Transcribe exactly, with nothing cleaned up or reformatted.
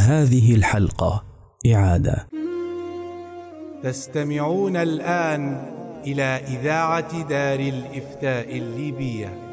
هذه الحلقة إعادة. تستمعون الآن إلى إذاعة دار الإفتاء الليبية.